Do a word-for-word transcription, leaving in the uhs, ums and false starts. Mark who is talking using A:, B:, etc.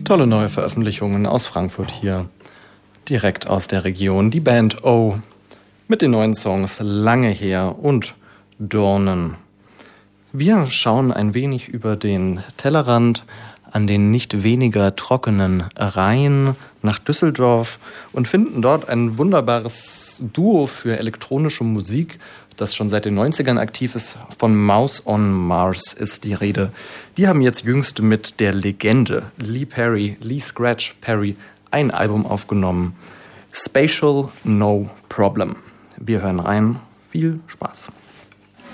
A: Tolle neue Veröffentlichungen aus Frankfurt hier, direkt aus der Region. Die Band O mit den neuen Songs Lange her und Dornen. Wir schauen ein wenig über den Tellerrand an den nicht weniger trockenen Rhein nach Düsseldorf und finden dort ein wunderbares Duo für elektronische Musik, das schon seit den neunzigern aktiv ist. Von Mouse on Mars ist die Rede. Die haben jetzt jüngst mit der Legende Lee Perry, Lee Scratch Perry, ein Album aufgenommen. Spatial No Problem. Wir hören rein. Viel Spaß.